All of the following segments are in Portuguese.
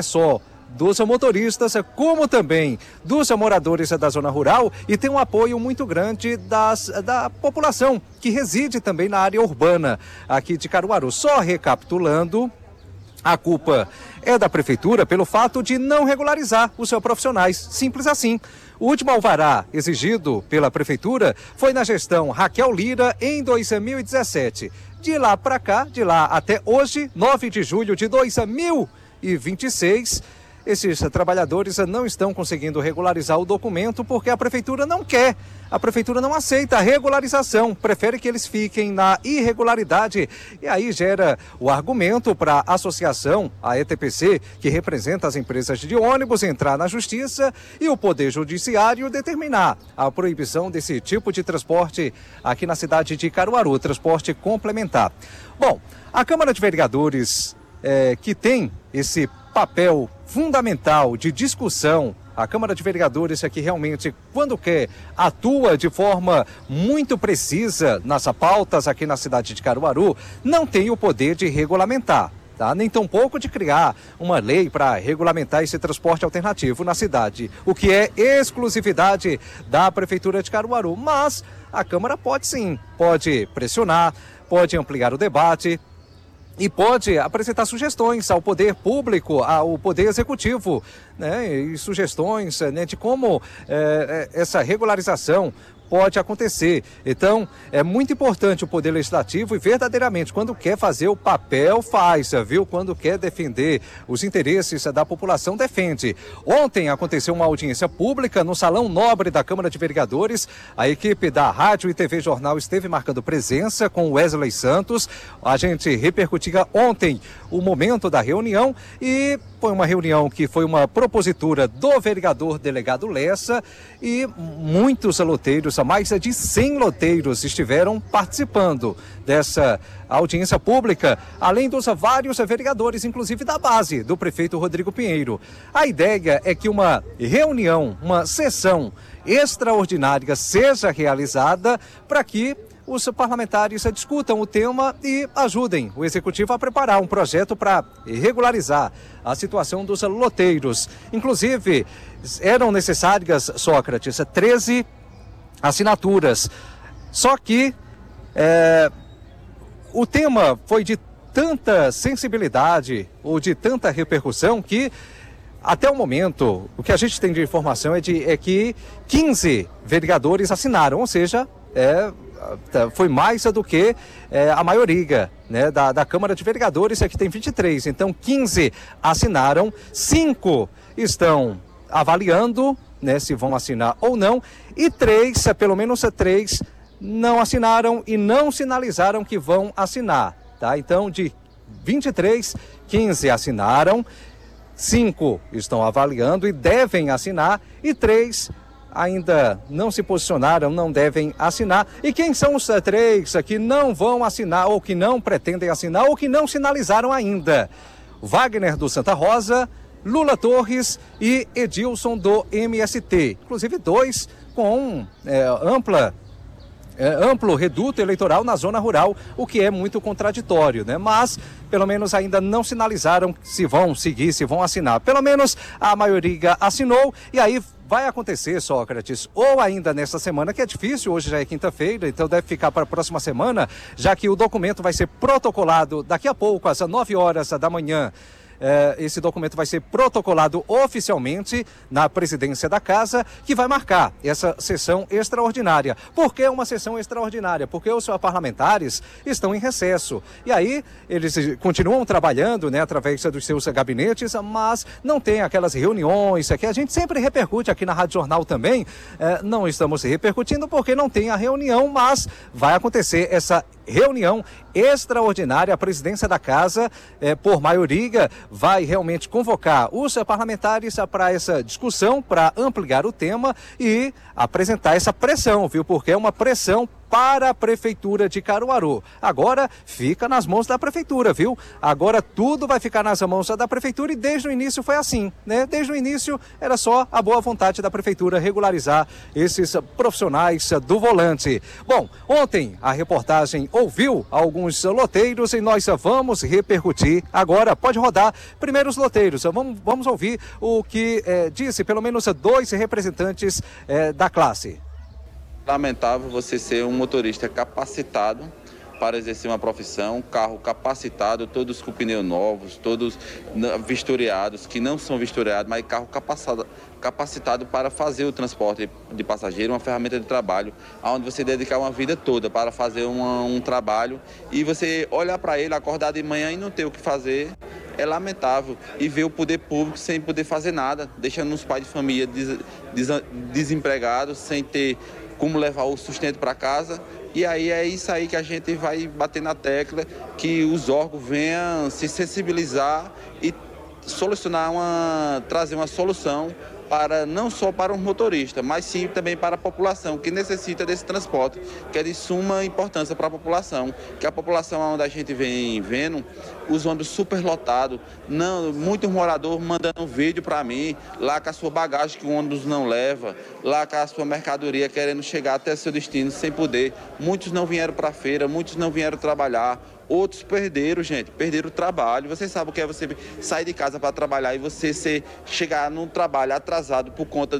é só dos motoristas, como também dos moradores da zona rural, e tem um apoio muito grande da população que reside também na área urbana aqui de Caruaru. Só recapitulando, a culpa é da prefeitura pelo fato de não regularizar os seus profissionais, simples assim. O último alvará exigido pela prefeitura foi na gestão Raquel Lira em 2017. De lá para cá, de lá até hoje, 9 de julho de 2026, esses trabalhadores não estão conseguindo regularizar o documento porque a prefeitura não quer. A prefeitura não aceita a regularização, prefere que eles fiquem na irregularidade. E aí gera o argumento para a associação, a ETPC, que representa as empresas de ônibus, entrar na justiça e o Poder Judiciário determinar a proibição desse tipo de transporte aqui na cidade de Caruaru, transporte complementar. Bom, a Câmara de Vereadores, que tem esse papel fundamental de discussão, a Câmara de Vereadores aqui realmente, quando quer, atua de forma muito precisa nas pautas aqui na cidade de Caruaru, não tem o poder de regulamentar, tá? Nem tampouco de criar uma lei para regulamentar esse transporte alternativo na cidade, o que é exclusividade da Prefeitura de Caruaru. Mas a Câmara pode sim, pode pressionar, pode ampliar o debate e pode apresentar sugestões ao poder público, ao poder executivo, né, e sugestões, né, de como essa regularização pode acontecer. Então, é muito importante o Poder Legislativo e verdadeiramente, quando quer fazer o papel, faz, viu? Quando quer defender os interesses da população, defende. Ontem aconteceu uma audiência pública no Salão Nobre da Câmara de Vereadores. A equipe da Rádio e TV Jornal esteve marcando presença com Wesley Santos. A gente repercutia ontem o momento da reunião e foi uma reunião que foi uma propositura do vereador delegado Lessa e muitos loteiros, mais de 100 loteiros estiveram participando dessa audiência pública, além dos vários vereadores, inclusive da base do prefeito Rodrigo Pinheiro. A ideia é que uma reunião, uma sessão extraordinária seja realizada para que os parlamentares discutam o tema e ajudem o executivo a preparar um projeto para regularizar a situação dos loteiros. Inclusive, eram necessárias, Sócrates, 13 assinaturas. Só que o tema foi de tanta sensibilidade ou de tanta repercussão que até o momento, o que a gente tem de informação é que 15 vereadores assinaram, ou seja, foi mais do que a maioria, né, da Câmara de Vereadores, que tem 23. Então, 15 assinaram, 5 estão avaliando, né, se vão assinar ou não, e 3, pelo menos 3, não assinaram e não sinalizaram que vão assinar, tá? Então, de 23, 15 assinaram, 5 estão avaliando e devem assinar, e 3 ainda não se posicionaram, não devem assinar. E quem são os 3 que não vão assinar, ou que não pretendem assinar, ou que não sinalizaram ainda? Wagner do Santa Rosa, Lula Torres e Edilson do MST. Inclusive 2 com amplo reduto eleitoral na zona rural, o que é muito contraditório, né? Mas, pelo menos, ainda não sinalizaram se vão seguir, se vão assinar. Pelo menos a maioria assinou, e aí vai acontecer, Sócrates, ou ainda nesta semana, que é difícil, hoje já é quinta-feira, então deve ficar para a próxima semana, já que o documento vai ser protocolado daqui a pouco, às 9 horas da manhã. Esse documento vai ser protocolado oficialmente na presidência da casa, que vai marcar essa sessão extraordinária. Por que uma sessão extraordinária? Porque os parlamentares estão em recesso. E aí eles continuam trabalhando, né, através dos seus gabinetes, mas não tem aquelas reuniões que a gente sempre repercute aqui na Rádio Jornal também. Não estamos repercutindo porque não tem a reunião, mas vai acontecer essa reunião extraordinária. A presidência da casa, por maioria, vai realmente convocar os parlamentares para essa discussão, para ampliar o tema e apresentar essa pressão, viu? Porque é uma pressão para a Prefeitura de Caruaru. Agora fica nas mãos da Prefeitura, viu? Agora tudo vai ficar nas mãos da Prefeitura e desde o início foi assim, né? Desde o início era só a boa vontade da Prefeitura regularizar esses profissionais do volante. Bom, ontem a reportagem ouviu alguns loteiros e nós vamos repercutir agora. Pode rodar primeiro os loteiros. Vamos ouvir o que disse pelo menos 2 representantes da classe. Lamentável você ser um motorista capacitado para exercer uma profissão, carro capacitado, todos com pneus novos, todos vistoriados, que não são vistoriados, mas carro capacitado para fazer o transporte de passageiro, uma ferramenta de trabalho, onde você dedicar uma vida toda para fazer um trabalho e você olhar para ele, acordar de manhã e não ter o que fazer, é lamentável. E ver o poder público sem poder fazer nada, deixando os pais de família desempregados, sem ter como levar o sustento para casa. E aí é isso aí que a gente vai bater na tecla, que os órgãos venham se sensibilizar e trazer uma solução para, não só para os motoristas, mas sim também para a população que necessita desse transporte, que é de suma importância para a população, que a população onde a gente vem vendo, os ônibus superlotados, muitos moradores mandando vídeo para mim, lá com a sua bagagem que o ônibus não leva, lá com a sua mercadoria querendo chegar até seu destino sem poder. Muitos não vieram para a feira, muitos não vieram trabalhar. Outros perderam o trabalho. Você sabe o que é você sair de casa para trabalhar e você chegar num trabalho atrasado por conta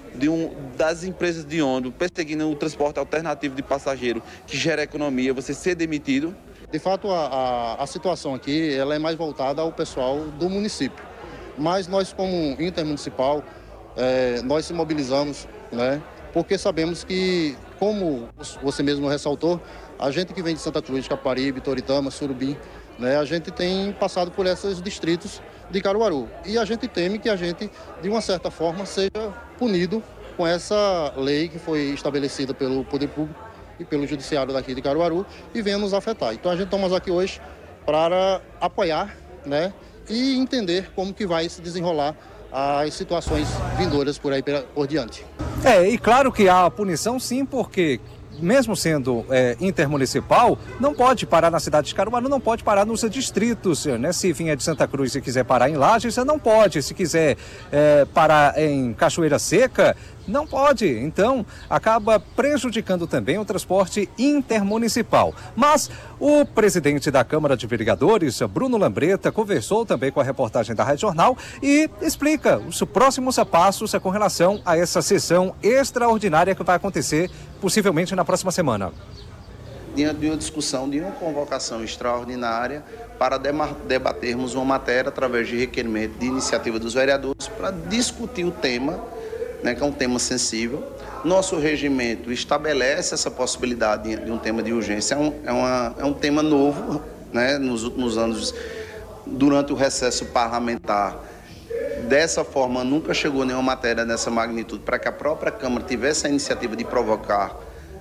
das empresas de ônibus, perseguindo o transporte alternativo de passageiro, que gera economia, você ser demitido? De fato, a situação aqui ela é mais voltada ao pessoal do município. Mas nós, como intermunicipal, nós se mobilizamos, né? Porque sabemos que, como você mesmo ressaltou, a gente que vem de Santa Cruz, Caparibe, Toritama, Surubim, né, a gente tem passado por esses distritos de Caruaru. E a gente teme que a gente, de uma certa forma, seja punido com essa lei que foi estabelecida pelo Poder Público e pelo Judiciário daqui de Caruaru e venha nos afetar. Então a gente estamos aqui hoje para apoiar, né, e entender como que vai se desenrolar as situações vindouras por aí por diante. E claro que há punição sim, porque mesmo sendo intermunicipal, não pode parar na cidade de Caruaru, não pode parar nos distritos, né? Se vier de Santa Cruz e quiser parar em Lages, não pode. Se quiser parar em Cachoeira Seca, não pode. Então, acaba prejudicando também o transporte intermunicipal. Mas o presidente da Câmara de Vereadores, Bruno Lambreta, conversou também com a reportagem da Rádio Jornal e explica os próximos passos com relação a essa sessão extraordinária que vai acontecer possivelmente na próxima semana. Diante de uma discussão, de uma convocação extraordinária para debatermos uma matéria através de requerimento de iniciativa dos vereadores para discutir o tema, né, que é um tema sensível. Nosso regimento estabelece essa possibilidade de um tema de urgência. É um tema novo, né, nos últimos anos, durante o recesso parlamentar. Dessa forma, nunca chegou nenhuma matéria dessa magnitude para que a própria Câmara tivesse a iniciativa de provocar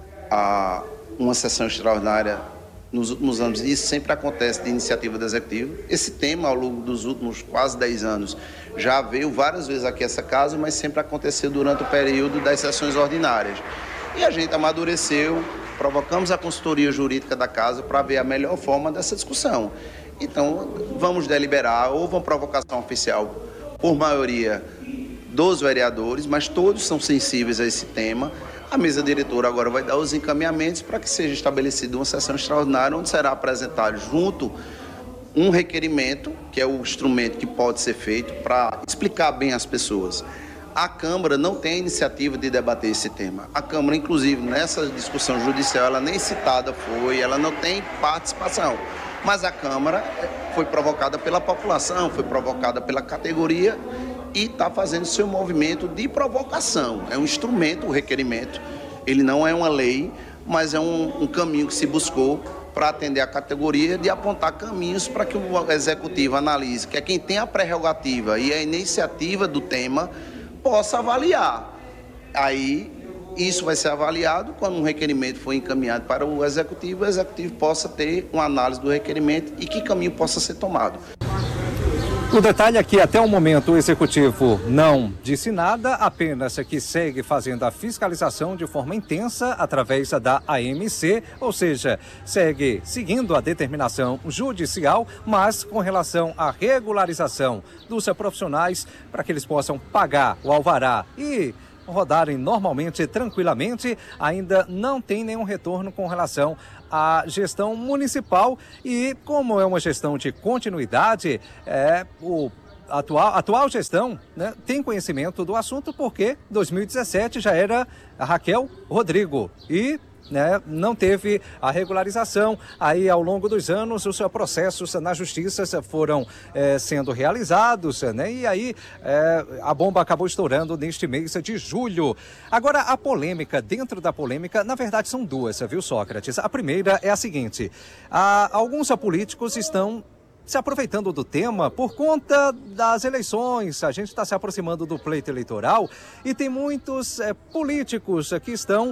uma sessão extraordinária nos últimos anos. Isso sempre acontece de iniciativa do Executivo. Esse tema, ao longo dos últimos quase 10 anos, já veio várias vezes aqui a essa casa, mas sempre aconteceu durante o período das sessões ordinárias. E a gente amadureceu, provocamos a consultoria jurídica da casa para ver a melhor forma dessa discussão. Então, vamos deliberar, houve uma provocação oficial por maioria dos vereadores, mas todos são sensíveis a esse tema. A mesa diretora agora vai dar os encaminhamentos para que seja estabelecida uma sessão extraordinária, onde será apresentado junto um requerimento, que é o instrumento que pode ser feito para explicar bem às pessoas. A Câmara não tem a iniciativa de debater esse tema. A Câmara, inclusive, nessa discussão judicial, ela nem citada foi, ela não tem participação. Mas a Câmara foi provocada pela população, foi provocada pela categoria e está fazendo seu movimento de provocação. É um instrumento, o requerimento. Ele não é uma lei, mas é um caminho que se buscou para atender a categoria, de apontar caminhos para que o Executivo analise, que é quem tem a prerrogativa e a iniciativa do tema, possa avaliar. Aí, isso vai ser avaliado quando um requerimento for encaminhado para o Executivo possa ter uma análise do requerimento e que caminho possa ser tomado. O detalhe é que até o momento o executivo não disse nada, apenas que segue fazendo a fiscalização de forma intensa através da AMC, ou seja, segue seguindo a determinação judicial, mas com relação à regularização dos profissionais para que eles possam pagar o alvará e rodarem normalmente, tranquilamente, ainda não tem nenhum retorno com relação à gestão municipal. E como é uma gestão de continuidade, a atual gestão, né, tem conhecimento do assunto, porque 2017 já era a Raquel Rodrigo e, né, não teve a regularização. Aí, ao longo dos anos, os processos na justiça foram sendo realizados, né, e aí a bomba acabou estourando neste mês de julho. Agora, a polêmica, dentro da polêmica, na verdade são duas, viu, Sócrates? A primeira é a seguinte: alguns políticos estão se aproveitando do tema por conta das eleições. A gente está se aproximando do pleito eleitoral e tem muitos políticos que estão,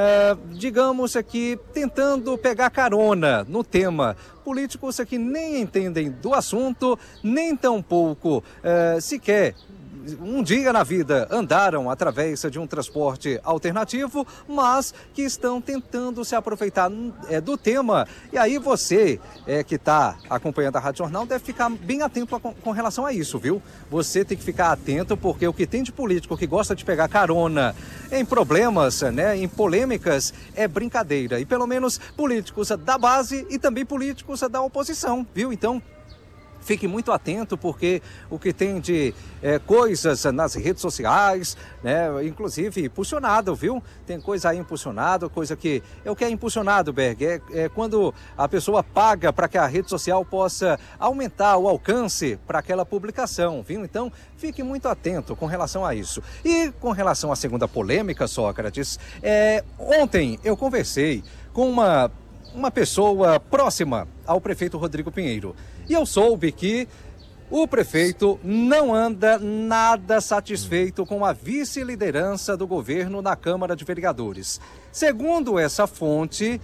digamos aqui, tentando pegar carona no tema. Políticos que nem entendem do assunto, nem tampouco sequer um dia na vida andaram através de um transporte alternativo, mas que estão tentando se aproveitar do tema. E aí você que está acompanhando a Rádio Jornal deve ficar bem atento com relação a isso, viu? Você tem que ficar atento, porque o que tem de político que gosta de pegar carona em problemas, né, em polêmicas, é brincadeira. E pelo menos políticos da base e também políticos da oposição, viu? Então, fique muito atento, porque o que tem de coisas nas redes sociais, né, inclusive impulsionado, viu? Tem coisa aí impulsionado, coisa que... O que é impulsionado, Berg? É quando a pessoa paga para que a rede social possa aumentar o alcance para aquela publicação, viu? Então, fique muito atento com relação a isso. E com relação à segunda polêmica, Sócrates, ontem eu conversei com uma pessoa próxima ao prefeito Rodrigo Pinheiro. E eu soube que o prefeito não anda nada satisfeito com a vice-liderança do governo na Câmara de Vereadores. Segundo essa fonte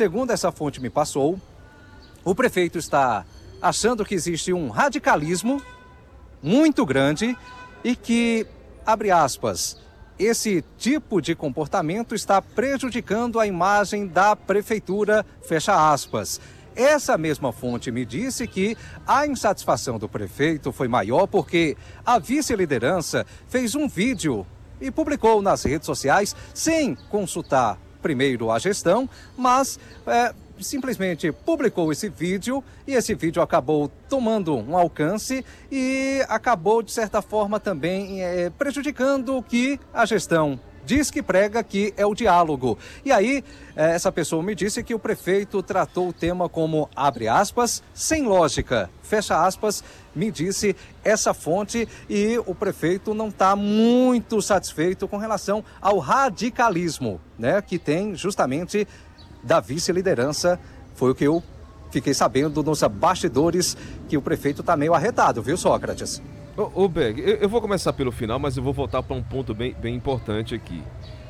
me passou, o prefeito está achando que existe um radicalismo muito grande e que, abre aspas, esse tipo de comportamento está prejudicando a imagem da prefeitura, fecha aspas. Essa mesma fonte me disse que a insatisfação do prefeito foi maior porque a vice-liderança fez um vídeo e publicou nas redes sociais sem consultar primeiro a gestão, mas simplesmente publicou esse vídeo, e esse vídeo acabou tomando um alcance e acabou, de certa forma, também prejudicando o que a gestão diz que prega, que é o diálogo. E aí, essa pessoa me disse que o prefeito tratou o tema como, abre aspas, sem lógica, fecha aspas, me disse essa fonte, e o prefeito não está muito satisfeito com relação ao radicalismo, né, que tem justamente da vice-liderança. Foi o que eu fiquei sabendo nos bastidores, que o prefeito está meio arretado, viu, Sócrates? Ô Berg, eu vou começar pelo final, mas eu vou voltar para um ponto bem importante aqui.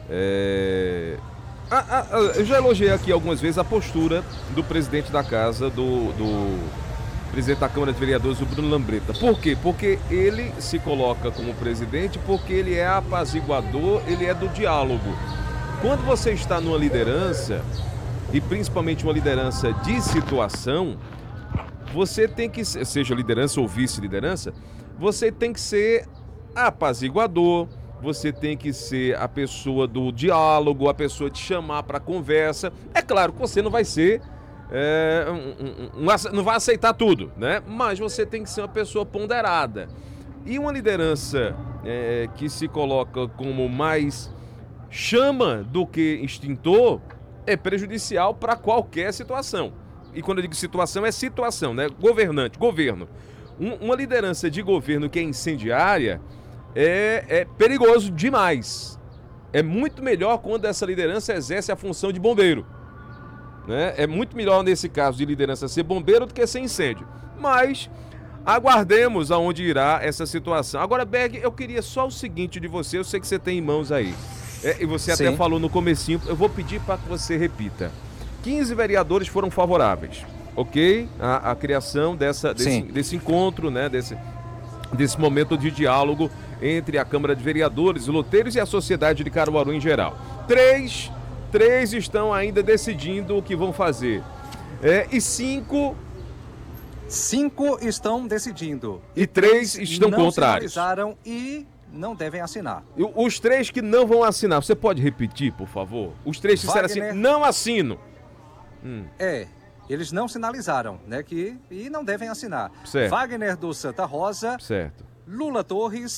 Eu já elogiei aqui algumas vezes a postura do presidente da casa, do presidente da Câmara de Vereadores, o Bruno Lambreta. Por quê? Porque ele se coloca como presidente, porque ele é apaziguador, ele é do diálogo. Quando você está numa liderança, e principalmente uma liderança de situação, você tem que, seja liderança ou vice-liderança, você tem que ser apaziguador, você tem que ser a pessoa do diálogo, a pessoa de chamar para conversa. É claro que você não vai ser, não vai aceitar tudo, né? Mas você tem que ser uma pessoa ponderada. E uma liderança que se coloca como mais chama do que extintor é prejudicial para qualquer situação. E quando eu digo situação, é situação, né? Governante, governo. Uma liderança de governo que é incendiária é perigoso demais. É muito melhor quando essa liderança exerce a função de bombeiro, né? É muito melhor, nesse caso de liderança, ser bombeiro do que ser incêndio. Mas aguardemos aonde irá essa situação. Agora, Berg, eu queria só o seguinte de você, eu sei que você tem em mãos aí. E você até falou no comecinho, eu vou pedir para que você repita. 15 vereadores foram favoráveis, ok? A criação desse encontro, né? desse momento de diálogo entre a Câmara de Vereadores, loteiros e a sociedade de Caruaru em geral. Três estão ainda decidindo o que vão fazer. E 5 estão decidindo. E 3 estão contrários. Sinalizaram e não devem assinar. Os 3 que não vão assinar, você pode repetir, por favor? Os 3 disseram assim, não assino. Eles não sinalizaram, né, e não devem assinar. Certo. Wagner do Santa Rosa, certo. Lula Torres